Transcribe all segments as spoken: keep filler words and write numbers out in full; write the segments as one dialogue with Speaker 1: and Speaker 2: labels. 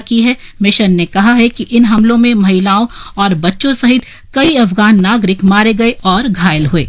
Speaker 1: की है। मिशन ने कहा है कि इन हमलों में महिलाओं और बच्चों सहित कई अफगान नागरिक मारे गए और घायल हुए।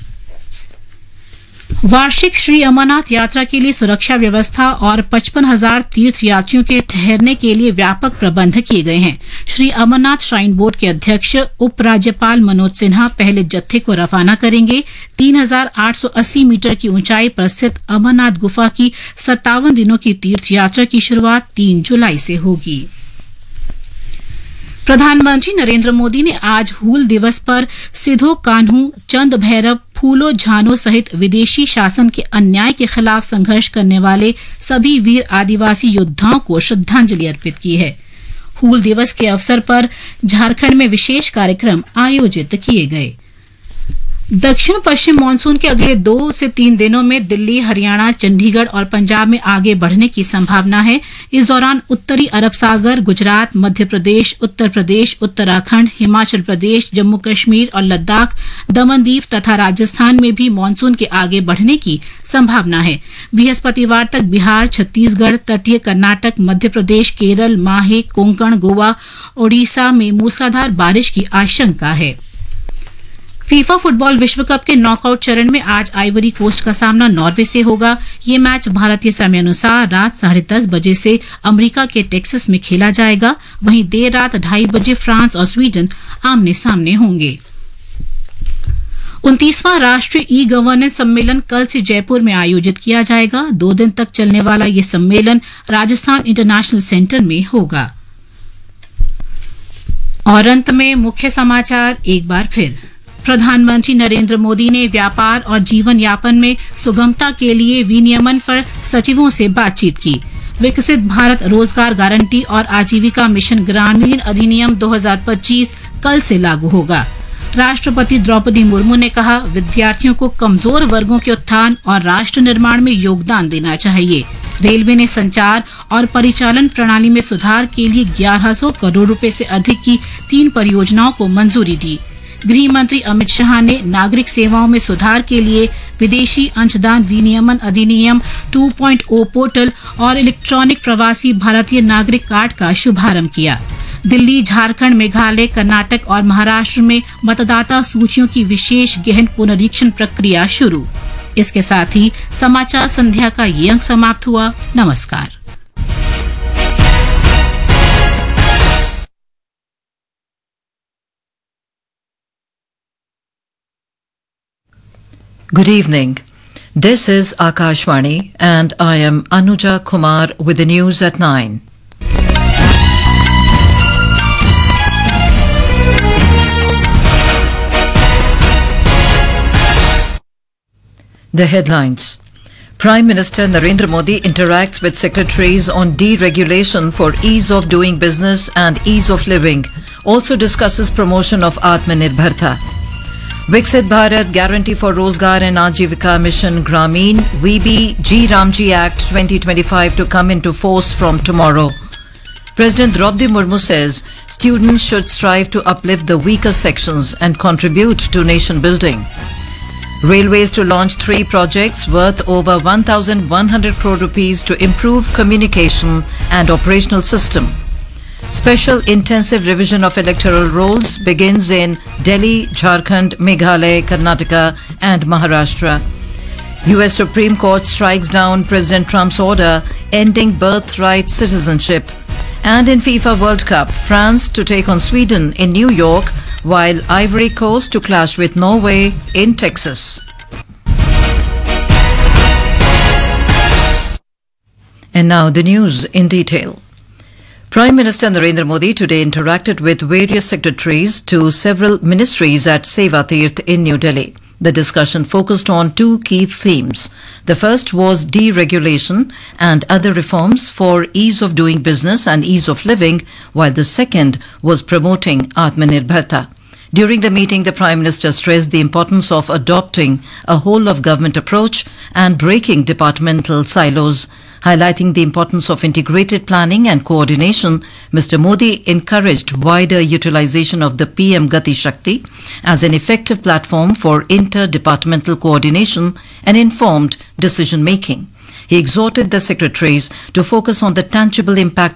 Speaker 1: वार्षिक श्री अमरनाथ यात्रा के लिए सुरक्षा व्यवस्था और पचपन हजार तीर्थ यात्रियों के ठहरने के लिए व्यापक प्रबंध किए गए हैं। श्री अमरनाथ श्राइन बोर्ड के अध्यक्ष उपराज्यपाल मनोज सिन्हा पहले जत्थे को रवाना करेंगे। तीन हजार आठ सौ अस्सी मीटर की ऊंचाई पर स्थित अमरनाथ गुफा की सत्तावन दिनों की तीर्थ यात्रा की शुरुआत तीन जुलाई से होगी। प्रधानमंत्री नरेंद्र मोदी ने आज हूल दिवस पर सिधो कान्हू, चंद भैरव, फूलो झानो सहित विदेशी शासन के अन्याय के खिलाफ संघर्ष करने वाले सभी वीर आदिवासी योद्धाओं को श्रद्धांजलि अर्पित की है। हूल दिवस के अवसर पर झारखंड में विशेष कार्यक्रम आयोजित किए गए। दक्षिण पश्चिम मानसून के अगले दो से तीन दिनों में दिल्ली, हरियाणा, चंडीगढ़ और पंजाब में आगे बढ़ने की संभावना है। इस दौरान उत्तरी अरब सागर, गुजरात, मध्य प्रदेश, उत्तर प्रदेश, उत्तराखंड, हिमाचल प्रदेश, जम्मू कश्मीर और लद्दाख, दमन दीव तथा राजस्थान में भी मानसून के आगे बढ़ने की संभावना है। बृहस्पतिवार तक बिहार, छत्तीसगढ़, तटीय कर्नाटक, मध्य प्रदेश, केरल, माहे, कोंकण, गोवा, ओडिशा में मूसलाधार बारिश की आशंका है। फीफा फुटबॉल विश्व कप के नॉकआउट चरण में आज आइवरी कोस्ट का सामना नॉर्वे से होगा। ये मैच भारतीय समयानुसार रात साढ़े दस बजे से अमेरिका के टेक्सास में खेला जाएगा। वहीं देर रात ढाई बजे फ्रांस और स्वीडन आमने सामने होंगे। उनतीसवां राष्ट्रीय ई गवर्नेंस सम्मेलन कल से जयपुर में आयोजित किया जाएगा। दो दिन तक चलने वाला ये सम्मेलन राजस्थान इंटरनेशनल सेंटर में होगा। और अंत में मुख्य समाचार एक बार फिर। प्रधानमंत्री नरेंद्र मोदी ने व्यापार और जीवन यापन में सुगमता के लिए विनियमन पर सचिवों से बातचीत की। विकसित भारत रोजगार गारंटी और आजीविका मिशन ग्रामीण अधिनियम दो हज़ार पच्चीस कल से लागू होगा। राष्ट्रपति द्रौपदी मुर्मू ने कहा, विद्यार्थियों को कमजोर वर्गों के उत्थान और राष्ट्र निर्माण में योगदान देना चाहिए। रेलवे ने संचार और परिचालन प्रणाली में सुधार के लिए ग्यारह सौ करोड़ रुपए से अधिक की तीन परियोजनाओं को मंजूरी दी। गृह मंत्री अमित शाह ने नागरिक सेवाओं में सुधार के लिए विदेशी अंशदान विनियमन अधिनियम टू पॉइंट ओ पोर्टल और इलेक्ट्रॉनिक प्रवासी भारतीय नागरिक कार्ड का शुभारंभ किया। दिल्ली, झारखंड, मेघालय, कर्नाटक और महाराष्ट्र में मतदाता सूचियों की विशेष गहन पुनरीक्षण प्रक्रिया शुरू। इसके साथ ही समाचार संध्या का ये अंक समाप्त हुआ। नमस्कार।
Speaker 2: Good evening. This is Akashvani and I am Anuja Kumar with the news at nine. The headlines. Prime Minister Narendra Modi interacts with secretaries on deregulation for ease of doing business and ease of living. Also discusses promotion of Atmanirbharta. Viksit Bharat Guarantee for Rozgar and Ajivika Mission Grameen V B G Ramji Act twenty twenty-five to come into force from tomorrow. President Draupadi Murmu says students should strive to uplift the weaker sections and contribute to nation building. Railways to launch three projects worth over one thousand one hundred crore rupees to improve communication and operational system. Special intensive revision of electoral rolls begins in Delhi, Jharkhand, Meghalaya, Karnataka and Maharashtra. U S Supreme Court strikes down President Trump's order ending birthright citizenship. And in FIFA World Cup, France to take on Sweden in New York, while Ivory Coast to clash with Norway in Texas. And now the news in detail. Prime Minister Narendra Modi today interacted with various secretaries to several ministries at Seva Tirth in New Delhi. The discussion focused on two key themes. The first was deregulation and other reforms for ease of doing business and ease of living, while the second was promoting Atmanirbharta. During the meeting, the Prime Minister stressed the importance of adopting a whole-of-government approach and breaking departmental silos. Highlighting the importance of integrated planning and coordination, Mister Modi encouraged wider utilization of the P M Gati Shakti as an effective platform for inter-departmental coordination and informed decision-making. He exhorted the secretaries to focus on the tangible impact